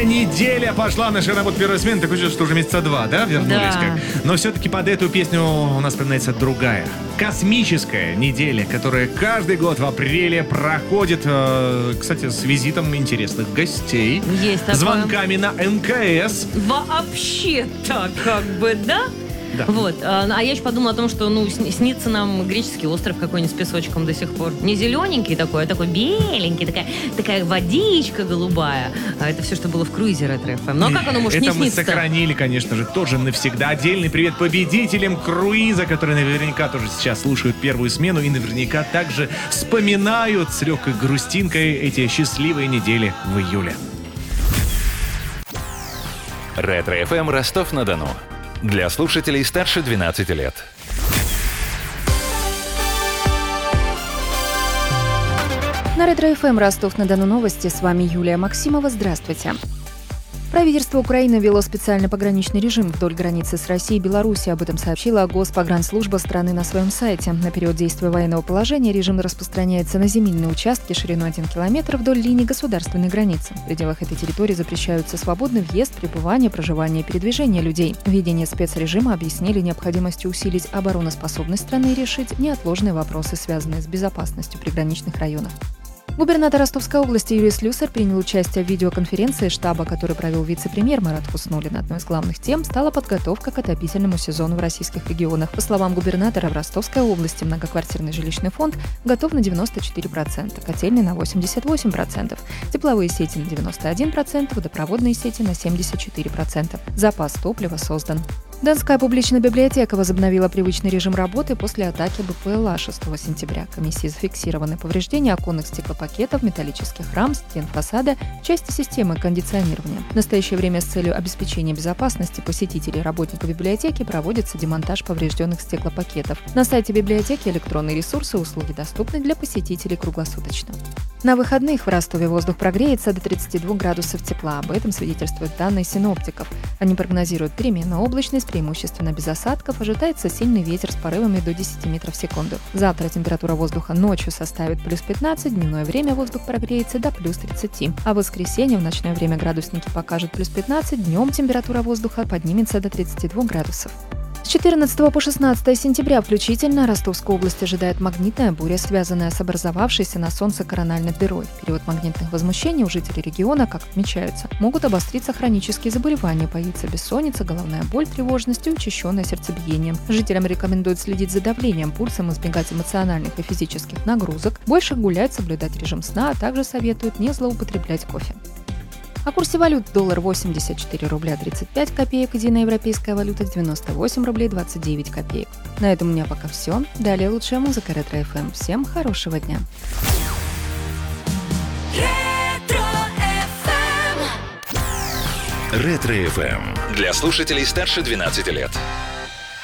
неделя пошла, наша работа первой смены. Такое чувство, что уже месяца 2, да, вернулись Да. как. Но все-таки под эту песню у нас вспоминается другая. Космическая неделя, которая каждый год в апреле проходит, кстати, с визитом интересных гостей. Есть такое. Звонками на НКС. Вообще-то, как бы, да? Да. Вот. А я еще подумала о том, что снится нам греческий остров какой-нибудь с песочком до сих пор. Не зелененький такой, а такой беленький, такая водичка голубая. А это все, что было в круизе Ретро-ФМ. Ну а как оно может не Это мы сниться-то? сохранили, конечно же, тоже навсегда. Отдельный привет победителям круиза, которые наверняка тоже сейчас слушают первую смену и наверняка также вспоминают с легкой грустинкой эти счастливые недели в июле. Ретро-ФМ Ростов-на-Дону. Для слушателей старше 12 лет. На Ретро-ФМ Ростов-на-Дону новости. С вами Юлия Максимова. Здравствуйте. Правительство Украины ввело специальный пограничный режим вдоль границы с Россией и Беларусью. Об этом сообщила Госпогранслужба страны на своем сайте. На период действия военного положения режим распространяется на земельные участки шириной 1 километр вдоль линии государственной границы. В пределах этой территории запрещаются свободный въезд, пребывание, проживание и передвижение людей. Введение спецрежима объяснили необходимостью усилить обороноспособность страны и решить неотложные вопросы, связанные с безопасностью приграничных районов. Губернатор Ростовской области Юрий Слюсарь принял участие в видеоконференции штаба, который провел вице-премьер Марат Хуснуллин. Одной из главных тем стала подготовка к отопительному сезону в российских регионах. По словам губернатора, в Ростовской области многоквартирный жилищный фонд готов на 94%, котельные на 88%, тепловые сети на 91%, водопроводные сети на 74%. Запас топлива создан. Донская публичная библиотека возобновила привычный режим работы после атаки БПЛА 6 сентября. Комиссии зафиксированы повреждения оконных стеклопакетов, металлических рам, стен фасада, части системы кондиционирования. В настоящее время с целью обеспечения безопасности посетителей и работников библиотеки проводится демонтаж поврежденных стеклопакетов. На сайте библиотеки электронные ресурсы и услуги доступны для посетителей круглосуточно. На выходных в Ростове воздух прогреется до 32 градусов тепла. Об этом свидетельствуют данные синоптиков. Они прогнозируют переменную облачность, преимущественно без осадков. Ожидается сильный ветер с порывами до 10 метров в секунду. Завтра температура воздуха ночью составит плюс 15, дневное время воздух прогреется до плюс 30. А в воскресенье в ночное время градусники покажут плюс 15, днем температура воздуха поднимется до 32 градусов. С 14 по 16 сентября включительно Ростовскую область ожидает магнитная буря, связанная с образовавшейся на Солнце корональной дырой. В период магнитных возмущений у жителей региона, как отмечается, могут обостриться хронические заболевания, появиться бессонница, головная боль, тревожность и учащенное сердцебиение. Жителям рекомендуют следить за давлением, пульсом, избегать эмоциональных и физических нагрузок, больше гулять, соблюдать режим сна, а также советуют не злоупотреблять кофе. О курсе валют: доллар 84 рубля 35 копеек, единая европейская валюта 98 рублей 29 копеек. На этом у меня пока все. Далее лучшая музыка Ретро-ФМ. Всем хорошего дня. Ретро-ФМ. Для слушателей старше 12 лет.